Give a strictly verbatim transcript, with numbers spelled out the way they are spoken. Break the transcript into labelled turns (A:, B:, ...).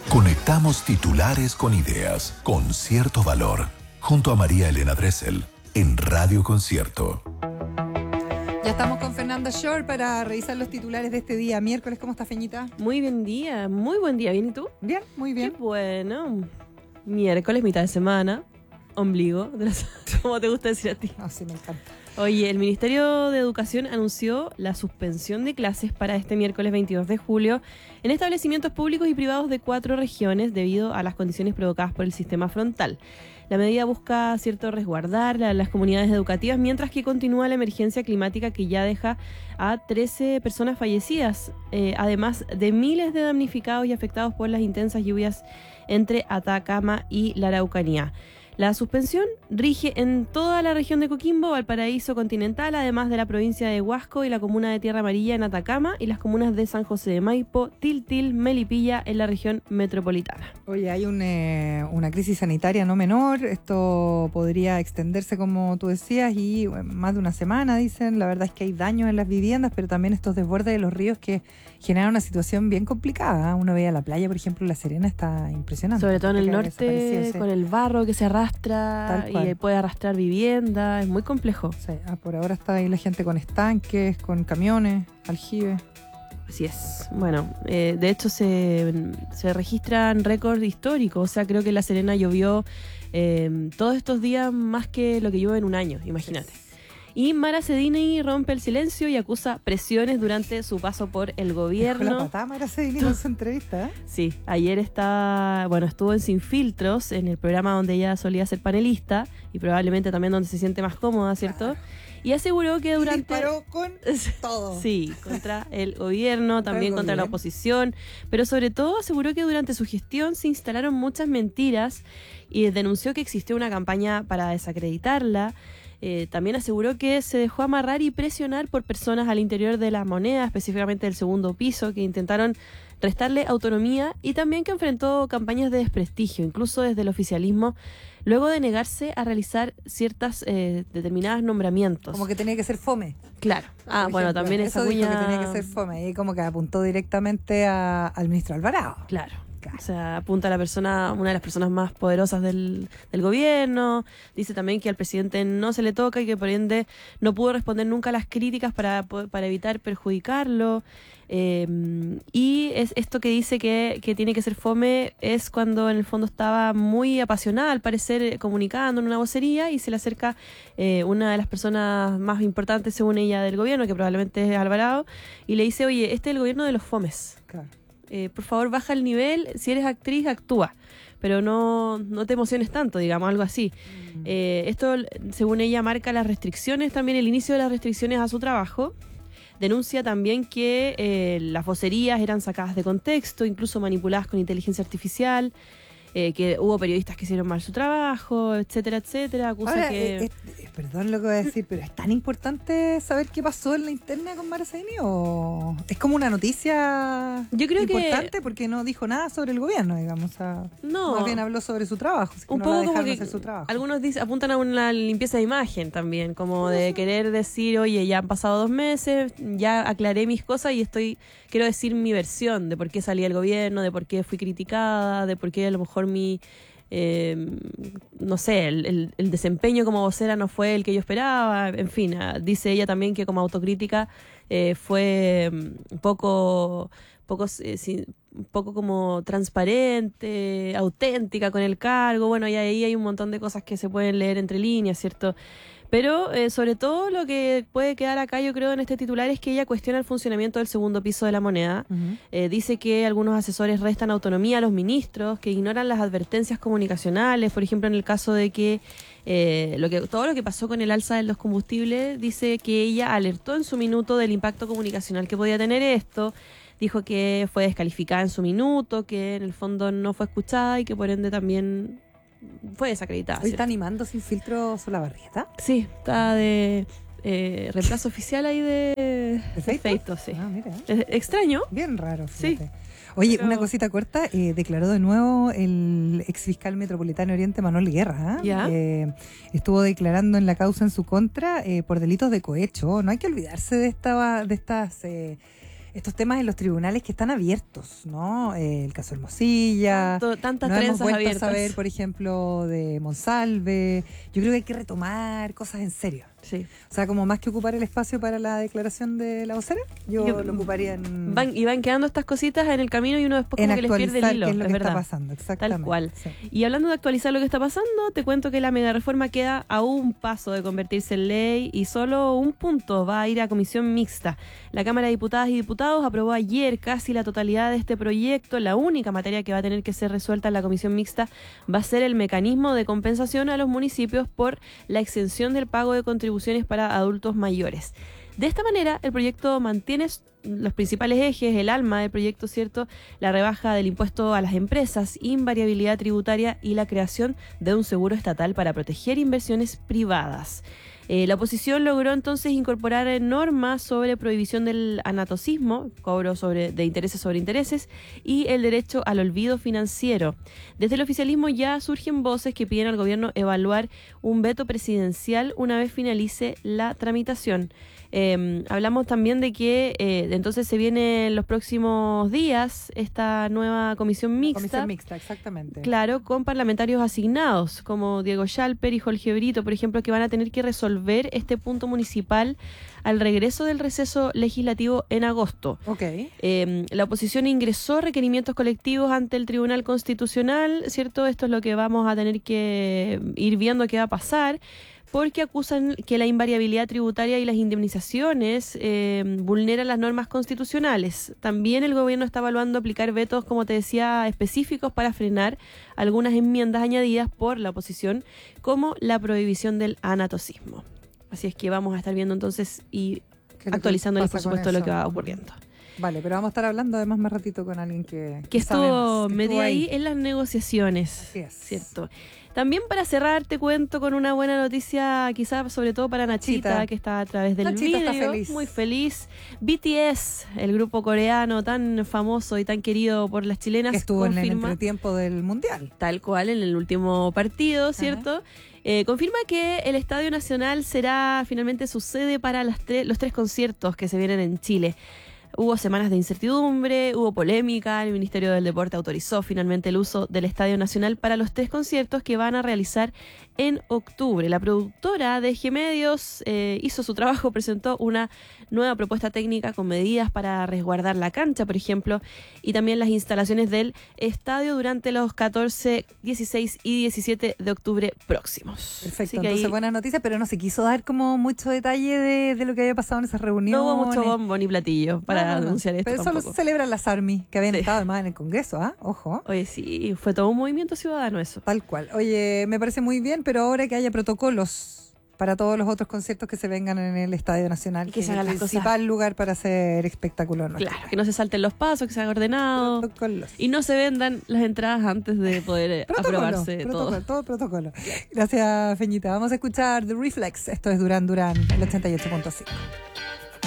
A: Conectamos titulares con ideas, con cierto valor, junto a María Elena Dressel, en Radio Concierto.
B: Ya estamos con Fernanda Shore para revisar los titulares de este día, miércoles. ¿Cómo está, Feñita?
C: Muy buen día, muy buen día. ¿Bien y tú?
B: Bien, muy bien.
C: Qué bueno. Miércoles, mitad de semana, ombligo, de la... ¿cómo te gusta decir a ti?
B: Ah, sí, me encanta.
C: Oye, el Ministerio de Educación anunció la suspensión de clases para este miércoles veintidós de julio en establecimientos públicos y privados de cuatro regiones debido a las condiciones provocadas por el sistema frontal. La medida busca, cierto, resguardar a las comunidades educativas mientras que continúa la emergencia climática que ya deja a trece personas fallecidas, eh, además de miles de damnificados y afectados por las intensas lluvias entre Atacama y la Araucanía. La suspensión rige en toda la región de Coquimbo, Valparaíso continental, además de la provincia de Huasco y la comuna de Tierra Amarilla en Atacama y las comunas de San José de Maipo, Tiltil, Melipilla en la región metropolitana.
B: Oye, hay un, eh, una crisis sanitaria no menor. Esto podría extenderse, como tú decías, y eh, más de una semana, dicen. La verdad es que hay daños en las viviendas, pero también estos desbordes de los ríos que generan una situación bien complicada. Uno veía la playa, por ejemplo, La Serena, está impresionante.
C: Sobre todo en el norte,
B: sí.
C: con el barro que se arrastra y puede arrastrar vivienda, es muy complejo.
B: Sí, ah, por ahora está ahí la gente con estanques, con camiones, aljibes.
C: Así es. Bueno, eh, de hecho se, se registran récords históricos, o sea, creo que La Serena llovió eh, todos estos días más que lo que llueve en un año, imagínate. Sí. Y Mara Cedini rompe el silencio y acusa presiones durante su paso por el gobierno.
B: Dejó la patada Mara Cedini con su entrevista, ¿eh?
C: Sí, ayer está, bueno, estuvo en Sin Filtros, en el programa donde ella solía ser panelista y probablemente también donde se siente más cómoda, ¿cierto? Claro. Y aseguró que durante...
B: Disparó con todo.
C: Sí, contra el gobierno, también contra la oposición, pero sobre todo aseguró que durante su gestión se instalaron muchas mentiras y denunció que existió una campaña para desacreditarla. Eh, también aseguró que se dejó amarrar y presionar por personas al interior de la moneda, específicamente del segundo piso, que intentaron restarle autonomía y también que enfrentó campañas de desprestigio, incluso desde el oficialismo, luego de negarse a realizar ciertas eh, determinados nombramientos.
B: Como que tenía que ser fome.
C: Claro. Ah,
B: por
C: bueno,
B: ejemplo,
C: también
B: eso
C: esa
B: dijo
C: cuña...
B: que tenía que ser fome y como que apuntó directamente a, al ministro Alvarado.
C: Claro. O sea, apunta a la persona, una de las personas más poderosas del, del gobierno. Dice también que al presidente no se le toca y que por ende no pudo responder nunca a las críticas para, para evitar perjudicarlo. Eh, y es esto que dice que, que tiene que ser fome es cuando en el fondo estaba muy apasionada, al parecer, comunicando en una vocería y se le acerca eh, una de las personas más importantes, según ella, del gobierno, que probablemente es Alvarado, y le dice, oye, este es el gobierno de los fomes.
B: Claro.
C: Eh, por favor, baja el nivel, si eres actriz, actúa, pero no, no te emociones tanto, digamos, algo así. Mm. Eh, esto, según ella, marca las restricciones, también el inicio de las restricciones a su trabajo. Denuncia también que eh, las vocerías eran sacadas de contexto, incluso manipuladas con inteligencia artificial, eh, que hubo periodistas que hicieron mal su trabajo, etcétera, etcétera. Acusa
B: Ahora,
C: que...
B: eh, eh, perdón lo que voy a decir, pero ¿es tan importante saber qué pasó en la interna con Mara Cedini o es como una noticia
C: Yo creo
B: importante
C: que...
B: porque no dijo nada sobre el gobierno, digamos? O sea,
C: no.
B: Más bien habló sobre su trabajo.
C: Un
B: no
C: poco como que
B: hacer su trabajo.
C: Algunos dicen, apuntan a una limpieza de imagen también, como de querer decir, oye, ya han pasado dos meses, ya aclaré mis cosas y estoy quiero decir mi versión de por qué salí del gobierno, de por qué fui criticada, de por qué a lo mejor mi... Eh, no sé, el, el, el desempeño como vocera no fue el que yo esperaba, en fin, dice ella también que como autocrítica eh, fue un poco, poco, eh, sí, un poco como transparente, auténtica con el cargo, bueno, y ahí hay un montón de cosas que se pueden leer entre líneas, ¿cierto? Pero eh, sobre todo lo que puede quedar acá, yo creo, en este titular es que ella cuestiona el funcionamiento del segundo piso de la moneda. Uh-huh. Eh, dice que algunos asesores restan autonomía a los ministros, que ignoran las advertencias comunicacionales. Por ejemplo, en el caso de que, eh, lo que todo lo que pasó con el alza de los combustibles, dice que ella alertó en su minuto del impacto comunicacional que podía tener esto. Dijo que fue descalificada en su minuto, que en el fondo no fue escuchada y que por ende también... fue desacreditada.
B: ¿Hoy está animando Sin Filtro Solabarrieta?
C: Sí, está de eh, reemplazo oficial ahí de,
B: de Feito,
C: sí.
B: Ah, mira.
C: Es extraño.
B: Bien raro,
C: fíjate.
B: Sí. Oye,
C: Pero...
B: una cosita corta, eh, declaró de nuevo el exfiscal metropolitano Oriente Manuel Guerra. ¿eh?
C: ¿Ya?
B: Eh, estuvo declarando en la causa en su contra eh, por delitos de cohecho. No hay que olvidarse de, esta, de estas... Eh, estos temas en los tribunales que están abiertos, ¿no? Eh, el caso Hermosilla.
C: Tanto, tantas
B: no hemos
C: trenzas
B: vuelto
C: abiertas.
B: a saber, por ejemplo, de Monsalve. Yo creo que hay que retomar cosas en serio.
C: Sí.
B: O sea, como más que ocupar el espacio para la declaración de la vocera, yo,
C: Yo-
B: lo ocuparía en,
C: Van, y van quedando estas cositas en el camino y uno después
B: en
C: como que les pierde
B: actualizar
C: el hilo,
B: qué es lo
C: es
B: que
C: verdad.
B: está pasando. Exactamente.
C: Tal cual.
B: Sí.
C: Y hablando de actualizar lo que está pasando, te cuento que la mega reforma queda a un paso de convertirse en ley y solo un punto va a ir a comisión mixta. La Cámara de Diputadas y Diputados aprobó ayer casi la totalidad de este proyecto. La única materia que va a tener que ser resuelta en la comisión mixta va a ser el mecanismo de compensación a los municipios por la exención del pago de contribuciones para adultos mayores. De esta manera, el proyecto mantiene los principales ejes, el alma del proyecto, ¿cierto? La rebaja del impuesto a las empresas, invariabilidad tributaria y la creación de un seguro estatal para proteger inversiones privadas. Eh, la oposición logró entonces incorporar eh, normas sobre prohibición del anatocismo, cobro sobre, de intereses sobre intereses, y el derecho al olvido financiero. Desde el oficialismo ya surgen voces que piden al gobierno evaluar un veto presidencial una vez finalice la tramitación. Eh, hablamos también de que eh, entonces se viene en los próximos días esta nueva comisión mixta.
B: Comisión mixta, exactamente.
C: Claro, con parlamentarios asignados, como Diego Schalper y Jorge Brito, por ejemplo, que van a tener que resolver este punto municipal al regreso del receso legislativo en agosto.
B: Ok.
C: Eh, la oposición ingresó requerimientos colectivos ante el Tribunal Constitucional, ¿cierto? Esto es lo que vamos a tener que ir viendo qué va a pasar, porque acusan que la invariabilidad tributaria y las indemnizaciones eh, vulneran las normas constitucionales. También el gobierno está evaluando aplicar vetos, como te decía, específicos para frenar algunas enmiendas añadidas por la oposición, como la prohibición del anatocismo. Así es que vamos a estar viendo entonces y
B: ¿Qué es lo que
C: actualizándoles, por
B: pasa con
C: supuesto, lo
B: eso?
C: que va ocurriendo.
B: Vale, pero vamos a estar hablando además más ratito con alguien que,
C: Que
B: sabe
C: estuvo
B: más, que
C: media
B: estuvo
C: ahí en las negociaciones.
B: Así es.
C: ¿Cierto? También para cerrar te cuento con una buena noticia, quizás sobre todo para Nachita,
B: Nachita.
C: que está a través del
B: Nachita está
C: video,
B: feliz.
C: muy feliz. B T S, el grupo coreano tan famoso y tan querido por las chilenas,
B: Que estuvo en el
C: confirma,
B: entretiempo del Mundial.
C: tal cual en el último partido, ¿cierto? Eh, confirma que el Estadio Nacional será finalmente su sede para las tre- los tres conciertos que se vienen en Chile. Hubo semanas de incertidumbre, hubo polémica, el Ministerio del Deporte autorizó finalmente el uso del Estadio Nacional para los tres conciertos que van a realizar en octubre. La productora de G Medios eh, hizo su trabajo, presentó una nueva propuesta técnica con medidas para resguardar la cancha, por ejemplo, y también las instalaciones del estadio durante los catorce, dieciséis y diecisiete de octubre próximos.
B: Perfecto,
C: Así que
B: entonces
C: ahí
B: buenas noticias, pero no se quiso dar como mucho detalle de, de lo que había pasado en esas reuniones.
C: no hubo mucho bombo ni platillo para
B: No, no, no.
C: anunciar esto
B: Pero
C: tampoco.
B: solo celebran las ARMY, que habían
C: Sí.
B: estado además en el Congreso, ¿ah? Ojo.
C: Oye, sí, fue todo un movimiento ciudadano eso.
B: Tal cual. Oye, me parece muy bien, pero ahora que haya protocolos para todos los otros conciertos que se vengan en el Estadio Nacional,
C: Y que
B: que es
C: se
B: el
C: hagan las cosas-
B: principal lugar para hacer espectáculo. nuestro.
C: Claro, que no se salten los pasos, que se haga ordenado.
B: Protocolos.
C: Y no se vendan las entradas antes de poder eh,
B: Protocolo,
C: aprobarse
B: protocolo,
C: todo.
B: todo protocolo. Gracias, Feñita. Vamos a escuchar The Reflex. Esto es Durán Durán, el ochenta y ocho punto cinco.